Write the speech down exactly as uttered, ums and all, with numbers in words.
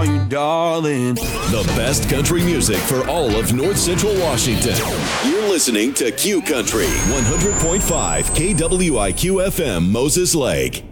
you, darling. The best country music for all of North Central Washington. You're listening to Q Country, one hundred point five K W I Q F M, Moses Lake.